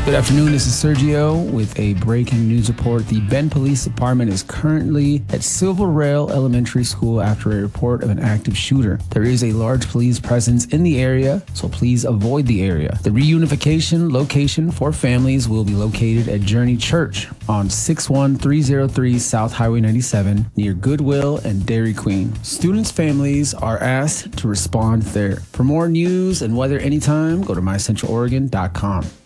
Good afternoon, this is Sergio with a breaking news report. The Bend Police Department is currently at Silver Rail Elementary School after a report of an active shooter. There is a large police presence in the area, so please avoid the area. The reunification location for families will be located at Journey Church on 61303 South Highway 97 near Goodwill and Dairy Queen. Students' families are asked to respond there. For more news and weather anytime, go to mycentraloregon.com.